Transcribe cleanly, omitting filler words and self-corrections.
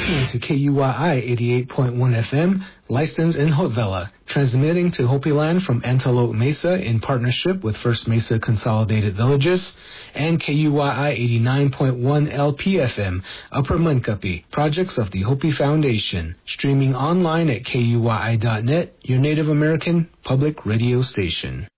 listening to KUYI 88.1 FM, licensed in Haute-Villa, transmitting to Hopi Land from Antelope Mesa in partnership with First Mesa Consolidated Villages, and KUYI 89.1 LPFM, Upper Munkapi, projects of the Hopi Foundation, streaming online at KUYI.net, your Native American public radio station.